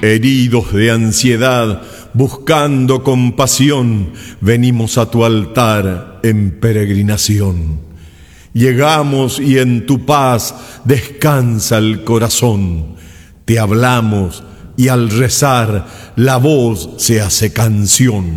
Heridos de ansiedad, buscando compasión, venimos a tu altar en peregrinación. Llegamos y en tu paz descansa el corazón. Te hablamos y al rezar la voz se hace canción.